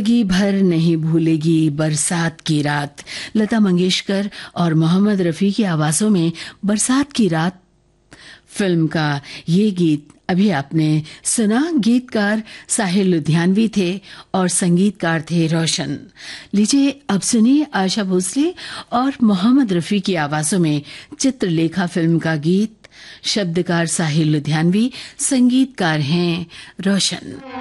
जिंदगी भर नहीं भूलेगी बरसात की रात। लता मंगेशकर और मोहम्मद रफ़ी की आवाज़ों में बरसात की रात फिल्म का ये गीत अभी आपने सुना। गीतकार साहिर लुधियानवी थे और संगीतकार थे रोशन। लीजिए अब सुनिए आशा भोसले और मोहम्मद रफ़ी की आवाज़ों में चित्रलेखा फिल्म का गीत। शब्दकार साहिर लुधियानवी, संगीतकार हैं रोशन।